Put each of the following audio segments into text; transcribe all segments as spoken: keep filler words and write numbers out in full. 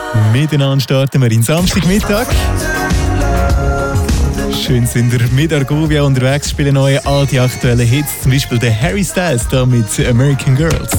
Miteinander starten wir in Samstagmittag. Schön sind wir mit Argovia unterwegs, spielen neue, alte, aktuelle Hits. Zum Beispiel der Harry Styles da mit American Girls.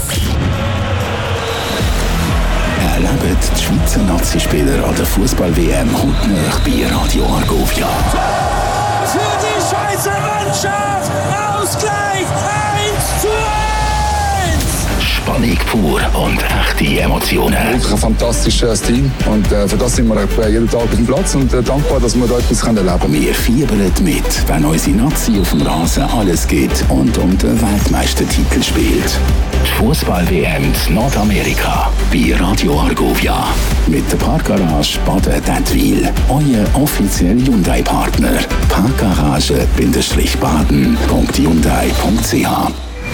Erlebt die Schweizer Nazi-Spieler an der Fußball-W M hautnah bei Radio Argovia. Für die Schweizer Mannschaft Ausgleich eins zu eins! Spannung pur und echte Emotionen. Wirklich ein fantastisches Team und äh, für das sind wir jeden Tag auf dem Platz und äh, dankbar, dass wir da etwas erleben können. Wir fiebern mit, wenn unsere Nazi auf dem Rasen alles gibt und um den Weltmeistertitel spielt. Die Fußball-W M in Nordamerika bei Radio Argovia. Mit der Parkgarage Baden-Dettwil. Euer offizieller Hyundai-Partner. Parkgarage Baden Punkt Hyundai Punkt c h.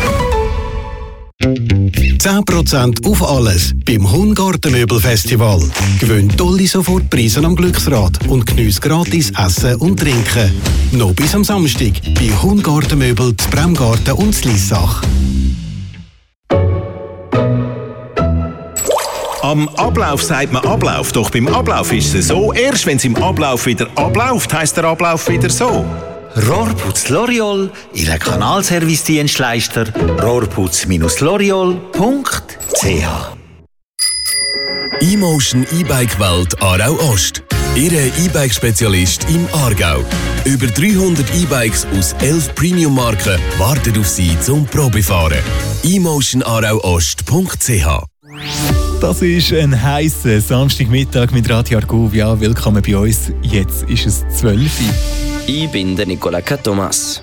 zehn Prozent auf alles beim Hungartenmöbelfestival. Gewinn tolle Sofortpreise am Glücksrad und geniesse gratis Essen und Trinken. Noch bis am Samstag bei Hungartenmöbel zu Bremgarten und Lissach. Am Ablauf sagt man Ablauf, doch beim Ablauf ist es so. Erst wenn es im Ablauf wieder abläuft, heisst der Ablauf wieder so. Rohrputz L'Oreal, Ihr Kanalservice-Dienstleister, rohrputz L'Oreal Punkt c h. eMotion E-Bike Welt Aarau Ost. Ihr E-Bike-Spezialist im Aargau. Über dreihundert E-Bikes aus elf Premium-Marken warten auf Sie zum Probefahren. e motion aarau ost Punkt c h. Das ist ein heisser Samstagmittag mit Radio Argovia. Willkommen bei uns. Jetzt ist es zwölf Uhr. Ich bin der Nicola Thomas.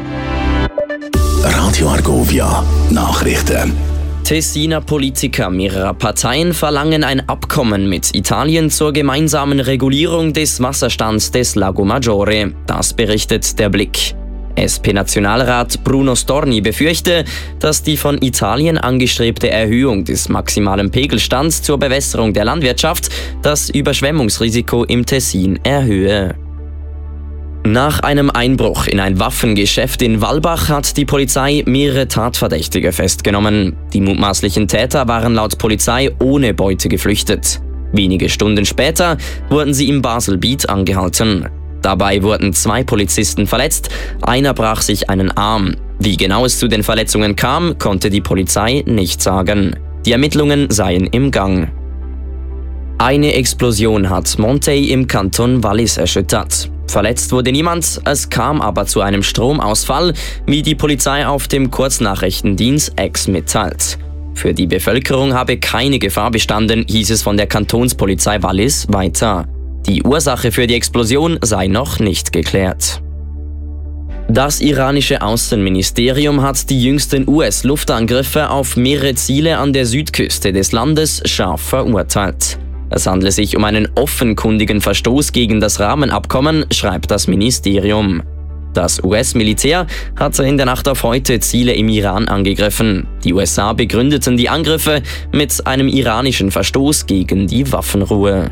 Radio Argovia Nachrichten. Tessiner Politiker mehrerer Parteien verlangen ein Abkommen mit Italien zur gemeinsamen Regulierung des Wasserstands des Lago Maggiore. Das berichtet der Blick. S P-Nationalrat Bruno Storni befürchte, dass die von Italien angestrebte Erhöhung des maximalen Pegelstands zur Bewässerung der Landwirtschaft das Überschwemmungsrisiko im Tessin erhöhe. Nach einem Einbruch in ein Waffengeschäft in Wallbach hat die Polizei mehrere Tatverdächtige festgenommen. Die mutmaßlichen Täter waren laut Polizei ohne Beute geflüchtet. Wenige Stunden später wurden sie im Baselbiet angehalten. Dabei wurden zwei Polizisten verletzt, einer brach sich einen Arm. Wie genau es zu den Verletzungen kam, konnte die Polizei nicht sagen. Die Ermittlungen seien im Gang. Eine Explosion hat Monthey im Kanton Wallis erschüttert. Verletzt wurde niemand, es kam aber zu einem Stromausfall, wie die Polizei auf dem Kurznachrichtendienst X mitteilt. Für die Bevölkerung habe keine Gefahr bestanden, hieß es von der Kantonspolizei Wallis weiter. Die Ursache für die Explosion sei noch nicht geklärt. Das iranische Außenministerium hat die jüngsten U S-Luftangriffe auf mehrere Ziele an der Südküste des Landes scharf verurteilt. Es handle sich um einen offenkundigen Verstoß gegen das Rahmenabkommen, schreibt das Ministerium. Das U S-Militär hatte in der Nacht auf heute Ziele im Iran angegriffen. Die U S A begründeten die Angriffe mit einem iranischen Verstoß gegen die Waffenruhe.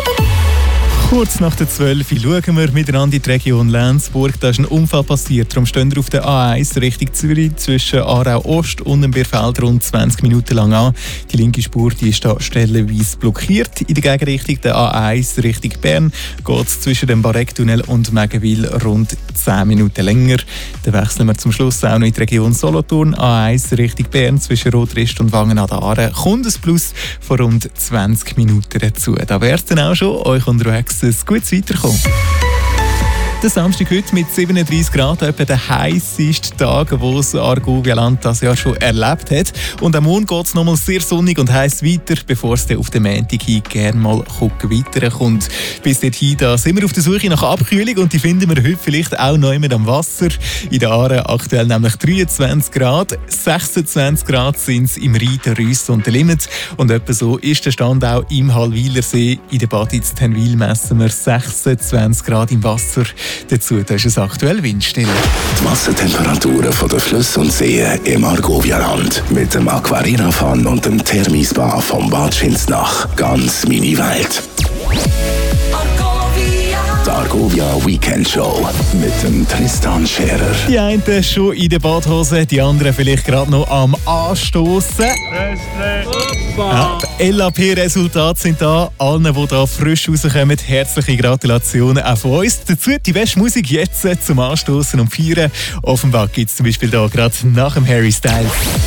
Kurz nach der zwölf Uhr schauen wir miteinander in die Region Lenzburg. Da ist ein Unfall passiert. Darum stehen wir auf der A eins Richtung Zürich zwischen Aarau Ost und dem Bierfeld rund zwanzig Minuten lang an. Die linke Spur die ist da stellenweise blockiert. In der Gegenrichtung der A eins Richtung Bern geht es zwischen dem Barektunnel und Megenwil rund zehn Minuten länger. Dann wechseln wir zum Schluss auch noch in die Region Solothurn. A eins Richtung Bern zwischen Rotrist und Wangen an der Aare kommt ein Plus von rund zwanzig Minuten dazu. Da wäre es dann auch schon. Euch unterwegs ein gutes Weiterkommen. Der Samstag heute mit siebenunddreißig Grad, etwa der heisseste Tag, den das Argovia-Land das Jahr schon erlebt hat. Und am Morgen geht es nochmal sehr sonnig und heiß weiter, bevor es dann auf den Montag hin gerne mal weiterkommt. Bis dorthin da sind wir auf der Suche nach Abkühlung und die finden wir heute vielleicht auch noch immer am Wasser. In der Aare aktuell nämlich dreiundzwanzig Grad, sechsundzwanzig Grad sind es im Rhein, der Rüss und der Limmat. Und etwa so ist der Stand auch im Hallwilersee. In der Baditz Tenwil messen wir sechsundzwanzig Grad im Wasser. Dazu ist es aktuell windstill. Die Wassertemperaturen von den Flüssen und Seen im Argovia-Land mit dem Aquarina-Fun und dem Thermispa vom Bad Schinznach. Ganz meine Welt. Argovia. Argovia Weekend Show mit dem Tristan Scherer. Die einen schon in der Badhose, die anderen vielleicht gerade noch am Anstoßen. Ja, die L A P-Resultate sind da. Allen, die hier frisch rauskommen, herzliche Gratulationen auch von uns. Dazu die beste Musik jetzt zum Anstoßen und Feiern. Offenbach gibt es zum Beispiel hier gerade nach dem Harry Styles.